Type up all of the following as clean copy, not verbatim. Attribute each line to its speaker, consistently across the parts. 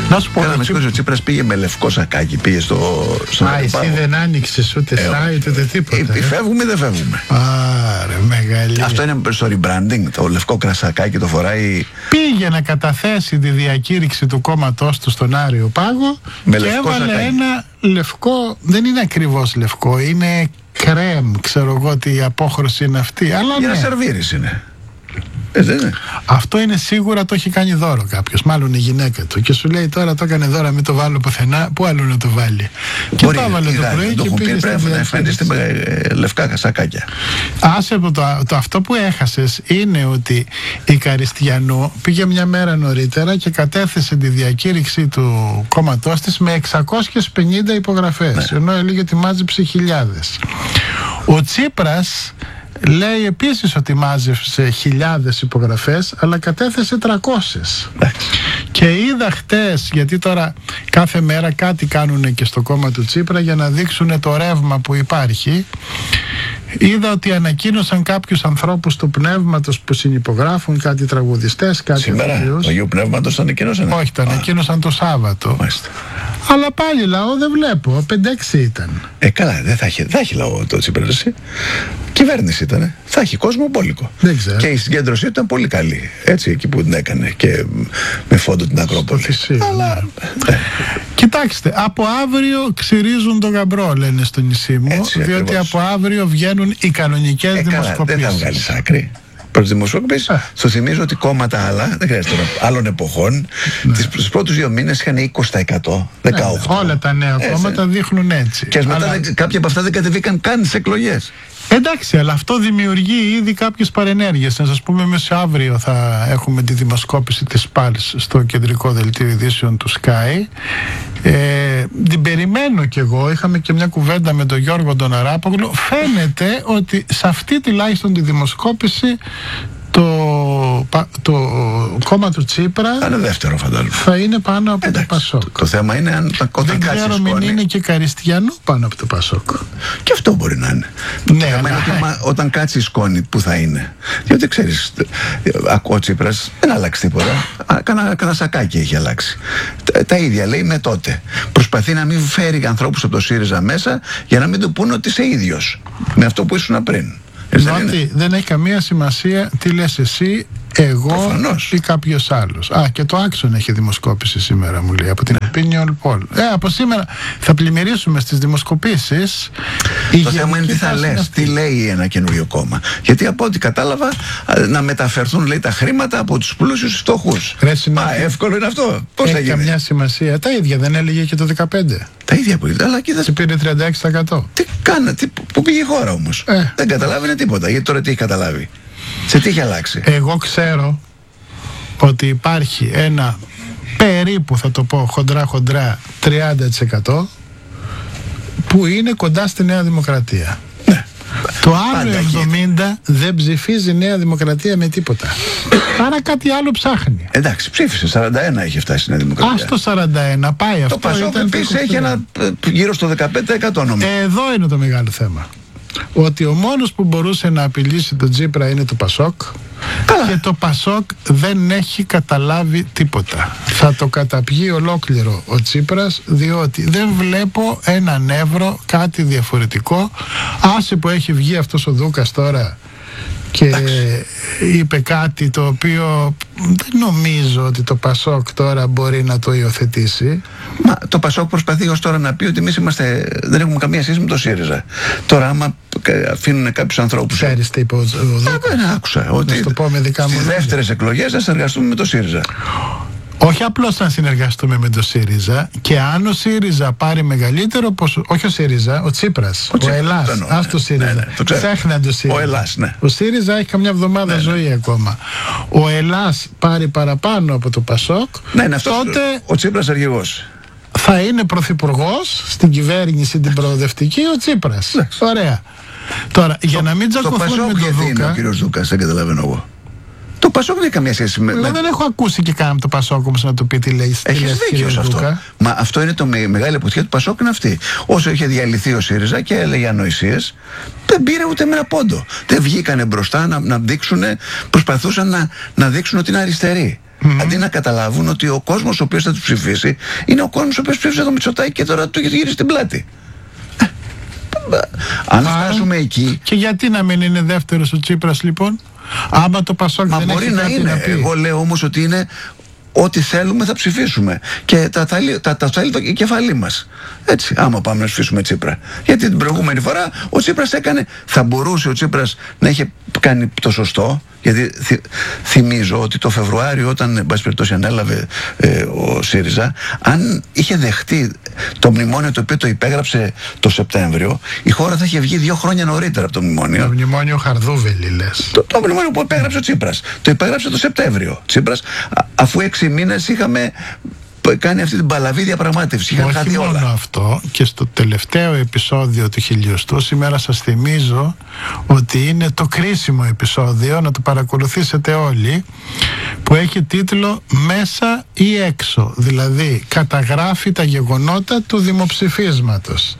Speaker 1: Να σου πω.
Speaker 2: Ο Τσίπρας πήγε με λευκό σακάκι, πήγε στο.
Speaker 1: Εσύ δεν άνοιξες ούτε site ούτε τίποτα.
Speaker 2: Φεύγουμε ή δεν φεύγουμε.
Speaker 1: Άρα, μεγάλη.
Speaker 2: Αυτό είναι στο rebranding, το λευκό κρασακάκι το φοράει.
Speaker 1: Πήγε να καταθέσει τη διακήρυξη του κόμματός του στον Άριο Πάγο και έβαλε ένα λευκό, δεν είναι ακριβώς λευκό, είναι κρέμ, ξέρω εγώ τι απόχρωση είναι αυτή. Αλλά
Speaker 2: για
Speaker 1: ναι.
Speaker 2: να σερβίρεις είναι.
Speaker 1: Αυτό είναι σίγουρα, το έχει κάνει δώρο κάποιος, μάλλον η γυναίκα του, και σου λέει τώρα το έκανε δώρο, μην το βάλω πουθενά, πού άλλο να το βάλει. Και το έβαλε το πρωί και πήγε
Speaker 2: πρέπει να εμφανιστεί με λευκά σακάκια.
Speaker 1: Άσε το αυτό που έχασες είναι ότι η Καριστιανού πήγε μια μέρα νωρίτερα και κατέθεσε τη διακήρυξη του κόμματός της με 650 υπογραφές, ενώ έλεγε ότι μάζεψε χιλιάδες. Ο Τσίπρας λέει επίσης ότι μάζεψε χιλιάδες υπογραφές, αλλά κατέθεσε 300. Και είδα χτες, γιατί τώρα κάθε μέρα κάτι κάνουν και στο κόμμα του Τσίπρα για να δείξουν το ρεύμα που υπάρχει. Είδα ότι ανακοίνωσαν κάποιους ανθρώπους του Πνεύματος που συνυπογράφουν, κάτι τραγουδιστές, κάτι.
Speaker 2: Σήμερα, το Αγίου Πνεύματος το ανακοίνωσαν.
Speaker 1: Όχι, το ανακοίνωσαν το Σάββατο.
Speaker 2: Μάλιστα.
Speaker 1: Αλλά πάλι λαό δεν βλέπω, 5-6 ήταν.
Speaker 2: Καλά, δεν θα έχει λαό το Τσίπρας. Κυβέρνηση ήταν. Θα έχει κόσμο μπόλικο.
Speaker 1: Δεν ξέρω.
Speaker 2: Και η συγκέντρωσή ήταν πολύ καλή. Έτσι, εκεί που την έκανε και με φόντο την Ακρόπολη.
Speaker 1: Αλλά. Κοιτάξτε, από αύριο ξυρίζουν τον γαμπρό, λένε στο νησί μου. Έτσι, διότι ακριβώς. Από αύριο βγαίνουν οι κανονικές δημοσκοπήσεις.
Speaker 2: Δεν θα βγάλεις άκρη. Προς δημοσκοπήσεις, σου θυμίζω ότι κόμματα άλλα, δεν χρειάζεται άλλων εποχών, τους πρώτους 2 μήνες είχαν 20%, 18%.
Speaker 1: Όλα τα νέα κόμματα δείχνουν έτσι.
Speaker 2: Και μετά κάποια από αυτά δεν κατεβήκαν καν στις εκλογές.
Speaker 1: Εντάξει, αλλά αυτό δημιουργεί ήδη κάποιες παρενέργειες. Να σας πούμε, μεσοαύριο θα έχουμε τη δημοσκόπηση της ΠΑΛΣ στο κεντρικό δελτίο ειδήσεων του Sky. Την περιμένω κι εγώ. Είχαμε και μια κουβέντα με τον Γιώργο τον Αράπογλου. Φαίνεται ότι σε αυτή τουλάχιστον τη δημοσκόπηση το κόμμα του Τσίπρα
Speaker 2: θα είναι δεύτερο, φαντάζομαι.
Speaker 1: Θα είναι πάνω από το Πασόκ.
Speaker 2: Το θέμα είναι αν όταν κάτσει
Speaker 1: σκόνη. Δεν ξέρω, μην είναι και Καριστιανού πάνω από το Πασόκ.
Speaker 2: Και αυτό μπορεί να είναι.
Speaker 1: Ναι,
Speaker 2: το θέμα είναι όταν κάτσει η σκόνη, που θα είναι. Διότι ξέρεις, ο Τσίπρας δεν άλλαξε τίποτα. Κάνα σακάκι έχει αλλάξει. Τα ίδια λέει με τότε. Προσπαθεί να μην φέρει ανθρώπους από το ΣΥΡΙΖΑ μέσα για να μην του πούνε ότι είσαι ίδιος με αυτό που ήσουν πριν.
Speaker 1: Δεν έχει καμία σημασία τι λες εσύ, εγώ
Speaker 2: προφανώς.
Speaker 1: Ή κάποιος άλλος. Και το Άξον έχει δημοσκόπηση σήμερα, μου λέει, από την Opinion Poll. Από σήμερα θα πλημμυρίσουμε στις δημοσκοπήσεις.
Speaker 2: Το θέμα είναι τι θα λες, τι λέει ένα καινούριο κόμμα. Γιατί από ό,τι κατάλαβα, να μεταφερθούν, λέει, τα χρήματα από τους πλούσιους στους φτωχούς. Εύκολο είναι αυτό. Πώς θα γίνει?
Speaker 1: Έχει καμιά σημασία. Τα ίδια δεν έλεγε και το 2015.
Speaker 2: Τα ίδια που είδα, αλλά κοίτα.
Speaker 1: Πήρε 36%.
Speaker 2: Τι κάνα, πού πήγε η χώρα όμως? Δεν καταλάβαινε τίποτα. Γιατί τώρα τι έχει καταλάβει? Σε τι έχει αλλάξει?
Speaker 1: Εγώ ξέρω ότι υπάρχει ένα περίπου, θα το πω χοντρά 30% που είναι κοντά στη Νέα Δημοκρατία. Ναι. Το άλλο 70% δεν ψηφίζει Νέα Δημοκρατία με τίποτα. Άρα κάτι άλλο ψάχνει.
Speaker 2: Εντάξει, ψήφισε. 41 έχει φτάσει η Νέα Δημοκρατία.
Speaker 1: Το 41 πάει αυτό.
Speaker 2: Το Πασόκ επίσης έχει ένα γύρω στο 15% νομίζω.
Speaker 1: Εδώ είναι το μεγάλο θέμα. Ότι ο μόνος που μπορούσε να απειλήσει τον Τσίπρα είναι το Πασόκ. Και το Πασόκ δεν έχει καταλάβει τίποτα. Θα το καταπιεί ολόκληρο ο Τσίπρας, διότι δεν βλέπω έναν ευρώ, κάτι διαφορετικό. Άσε που έχει βγει αυτός ο Δούκας τώρα και είπε κάτι το οποίο δεν νομίζω ότι το Πασόκ τώρα μπορεί να το υιοθετήσει.
Speaker 2: Μα το Πασόκ προσπαθεί ως τώρα να πει ότι εμείς δεν έχουμε καμία σχέση με το ΣΥΡΙΖΑ. Τώρα άμα αφήνουν κάποιους ανθρώπους.
Speaker 1: Ξέρεις τι είπε ο Δούκας?
Speaker 2: Δεν άκουσα ότι στις δεύτερες εκλογές θα συνεργαστούμε με το ΣΥΡΙΖΑ.
Speaker 1: Όχι απλώς να συνεργαστούμε με το ΣΥΡΙΖΑ, και αν ο ΣΥΡΙΖΑ πάρει μεγαλύτερο ποσοστό. Όχι ο ΣΥΡΙΖΑ, ο Τσίπρας. Ο Ελλάς. Ας το ΣΥΡΙΖΑ. Ξέχνα το ΣΥΡΙΖΑ.
Speaker 2: Ο Ελλάς, ναι.
Speaker 1: Ο ΣΥΡΙΖΑ έχει καμιά εβδομάδα ζωή ακόμα. Ο Ελλάς πάρει παραπάνω από το Πασόκ.
Speaker 2: Τότε ο Τσίπρας αρχηγός.
Speaker 1: Θα είναι πρωθυπουργός στην κυβέρνηση την προοδευτική ο Τσίπρας. Ωραία. Τώρα, για να μην τσακωθούμε με τον Δούκα.
Speaker 2: Είναι ο κύριος Δούκας, δεν καταλαβαίνω εγώ. Το Το Πασόκ δεν έχει καμία σχέση με.
Speaker 1: Δεν έχω ακούσει και κανένα από το Πασόκ όμως να του πει τι λέει.
Speaker 2: Έχεις δίκιο σε αυτό. Μα αυτό είναι το μεγάλη αποτυχία του Πασόκ, είναι αυτή. Όσο είχε διαλυθεί ο ΣΥΡΙΖΑ και έλεγε ανοησίες, δεν πήρε ούτε με ένα πόντο. Δεν βγήκανε μπροστά να δείξουν, προσπαθούσαν να δείξουν ότι είναι αριστεροί. Αντί να καταλάβουν ότι ο κόσμος ο οποίος θα τους ψηφίσει είναι ο κόσμος ο οποίος ψήφισε το Μητσοτάκη και τώρα του γύρισε την πλάτη. Αν φτάσουμε εκεί.
Speaker 1: Και γιατί να μην είναι δεύτερος ο Τσίπρας λοιπόν? Άμα το Πασόκ δεν
Speaker 2: μπορεί
Speaker 1: έχει
Speaker 2: να
Speaker 1: κάτι
Speaker 2: είναι.
Speaker 1: να πει.
Speaker 2: Εγώ λέω όμως ότι είναι ό,τι θέλουμε θα ψηφίσουμε. Και τα θέλει το κεφαλί μας. Έτσι, άμα πάμε να ψηφίσουμε Τσίπρα. Γιατί την προηγούμενη φορά ο Τσίπρας έκανε. Θα μπορούσε ο Τσίπρας να είχε κάνει το σωστό. Γιατί θυμίζω ότι το Φεβρουάριο, όταν εν πάση περιπτώσει ανέλαβε ο ΣΥΡΙΖΑ, αν είχε δεχτεί το μνημόνιο το οποίο το υπέγραψε το Σεπτέμβριο, η χώρα θα είχε βγει 2 χρόνια νωρίτερα από το μνημόνιο.
Speaker 1: Το μνημόνιο Χαρδούβελη, λες.
Speaker 2: Το μνημόνιο που υπέγραψε ο Τσίπρας. Το υπέγραψε το Σεπτέμβριο. Τσίπρας, αφού 6 μήνες είχαμε κάνει αυτή την παλαβή διαπραγμάτευση. Είχαν χαθεί όλα.
Speaker 1: Όχι μόνο αυτό, και στο τελευταίο επεισόδιο του χιλιοστού, σήμερα σας θυμίζω ότι είναι το κρίσιμο επεισόδιο, να το παρακολουθήσετε όλοι, που έχει τίτλο «Μέσα ή έξω», δηλαδή καταγράφει τα γεγονότα του δημοψηφίσματος.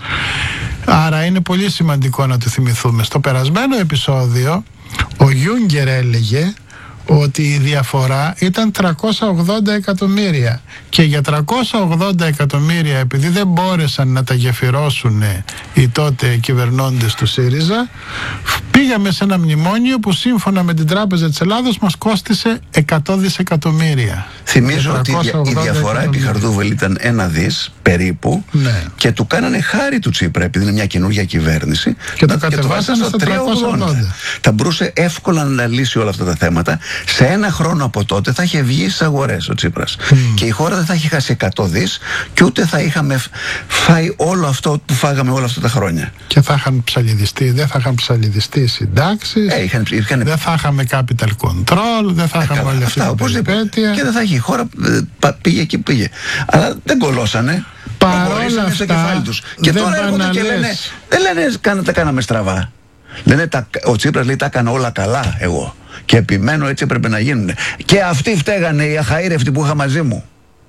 Speaker 1: Άρα είναι πολύ σημαντικό να το θυμηθούμε. Στο περασμένο επεισόδιο ο Γιούγκερ έλεγε ότι η διαφορά ήταν 380 εκατομμύρια και για 380 εκατομμύρια, επειδή δεν μπόρεσαν να τα γεφυρώσουν οι τότε κυβερνώντες του ΣΥΡΙΖΑ, πήγαμε σε ένα μνημόνιο που σύμφωνα με την Τράπεζα της Ελλάδος μας κόστισε 100 δισεκατομμύρια.
Speaker 2: Θυμίζω ότι η διαφορά επί Χαρδούβελη ήταν 1 δις περίπου, ναι. Και του κάνανε χάρη του Τσίπρα, επειδή είναι μια καινούργια κυβέρνηση,
Speaker 1: και το κατεβάσανε στα 380.
Speaker 2: Θα μπορούσε εύκολα να λύσει όλα αυτά τα θέματα. Σε 1 χρόνο από τότε θα είχε βγει στις αγορές ο Τσίπρας. Και η χώρα δεν θα είχε χάσει 100 δις και ούτε θα είχαμε φάει όλο αυτό που φάγαμε όλα αυτά τα χρόνια.
Speaker 1: Και θα είχαν ψαλιδιστεί, δεν θα είχαν ψαλιδιστεί συντάξεις, δεν θα είχαμε capital control, δεν θα είχαμε όλα αυτά τα περιπέτεια.
Speaker 2: Και δεν θα είχε η χώρα, πήγε εκεί πήγε. Αλλά δεν κολώσανε.
Speaker 1: Παρόλα αυτά,
Speaker 2: και τώρα έρχονται και λένε, δεν λένε τα κάναμε στραβά. Λένε, ο Τσίπρας λέει τα έκανα όλα καλά εγώ. Και επιμένω έτσι έπρεπε να γίνουν. Και αυτοί φταίγανε, οι αχαήρευτοι που είχα μαζί μου.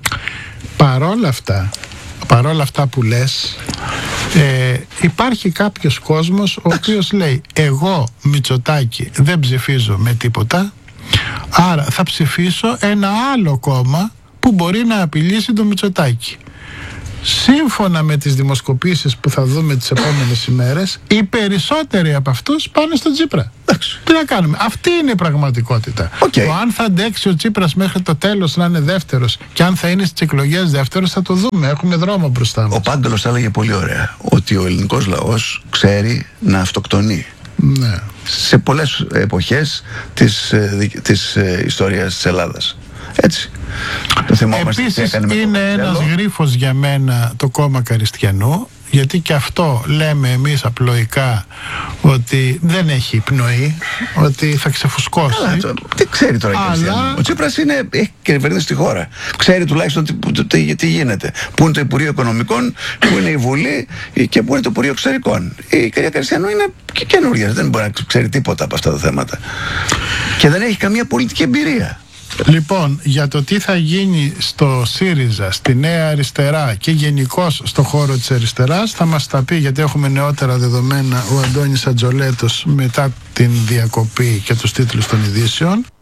Speaker 1: Παρόλα αυτά που λες, υπάρχει κάποιος κόσμος ο οποίος λέει εγώ Μητσοτάκη δεν ψηφίζω με τίποτα, άρα θα ψηφίσω ένα άλλο κόμμα που μπορεί να απειλήσει το Μητσοτάκη. Σύμφωνα με τις δημοσκοπήσεις που θα δούμε τις επόμενες ημέρες, οι περισσότεροι από αυτούς πάνε στον Τσίπρα. Τι να κάνουμε, αυτή είναι η πραγματικότητα. Το αν θα αντέξει ο Τσίπρας μέχρι το τέλος να είναι δεύτερος και αν θα είναι στις εκλογές δεύτερος θα το δούμε, έχουμε δρόμο μπροστά μας.
Speaker 2: Ο Πάγκαλος έλεγε πολύ ωραία ότι ο ελληνικός λαός ξέρει να αυτοκτονεί.
Speaker 1: Ναι.
Speaker 2: Σε πολλές εποχές της ιστορίας της Ελλάδας. Έτσι.
Speaker 1: Επίσης είναι ένας γρίφος για μένα το κόμμα Καριστιανού, γιατί και αυτό λέμε εμείς απλοϊκά ότι δεν έχει πνοή, ότι θα ξεφουσκώσει.
Speaker 2: Καλά, τι ξέρει τώρα αλλά... Ο Τσίπρας έχει κυβερνήσει τη χώρα. Ξέρει τουλάχιστον τι γίνεται. Πού είναι το Υπουργείο Οικονομικών, πού είναι η Βουλή και πού είναι το Υπουργείο Εξωτερικών. Η κυρία Καριστιανού είναι και καινούργια, δεν μπορεί να ξέρει τίποτα από αυτά τα θέματα. Και δεν έχει καμία πολιτική εμπειρία.
Speaker 1: Λοιπόν, για το τι θα γίνει στο ΣΥΡΙΖΑ, στη Νέα Αριστερά και γενικώς στο χώρο της αριστεράς θα μας τα πει, γιατί έχουμε νεότερα δεδομένα, ο Αντώνης Ατζολέτος μετά την διακοπή και τους τίτλους των ειδήσεων.